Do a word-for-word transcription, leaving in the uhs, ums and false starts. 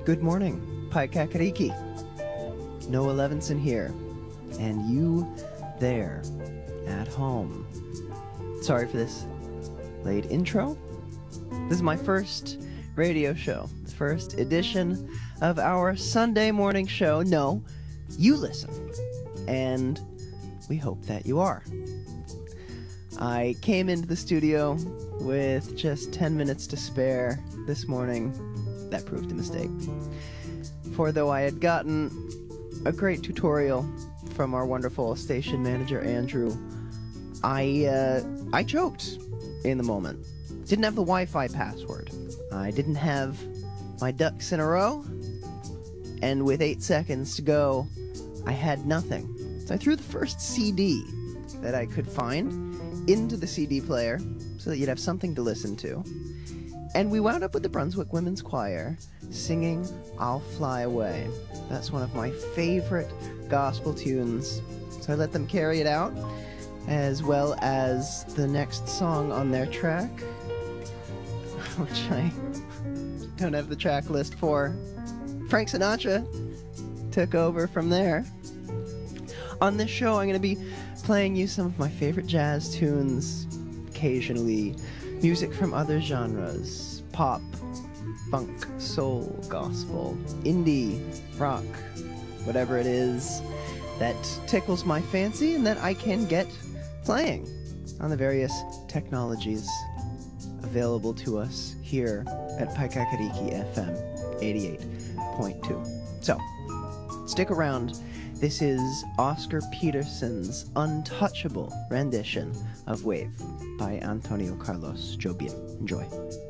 Good morning, Paikakariki. Noah Levinson here, and you there at home. Sorry for this late intro. This is my first radio show, the first edition of our Sunday morning show. No, you listen, and we hope that you are. I came into the studio with just ten minutes to spare this morning. That proved a mistake. For though I had gotten a great tutorial from our wonderful station manager, Andrew, I, uh, I choked in the moment. Didn't have the Wi-Fi password. I didn't have my ducks in a row. And with eight seconds to go, I had nothing. So I threw the first C D that I could find into the C D player so that you'd have something to listen to. And we wound up with the Brunswick Women's Choir singing I'll Fly Away. That's one of my favorite gospel tunes. So I let them carry it out, as well as the next song on their track, which I don't have the track list for. Frank Sinatra took over from there. On this show, I'm going to be playing you some of my favorite jazz tunes, occasionally music from other genres, pop, funk, soul, gospel, indie, rock, whatever it is that tickles my fancy and that I can get playing on the various technologies available to us here at Paikakariki F M eighty-eight point two. So, stick around. This is Oscar Peterson's untouchable rendition of Wave by Antonio Carlos Jobim. Enjoy.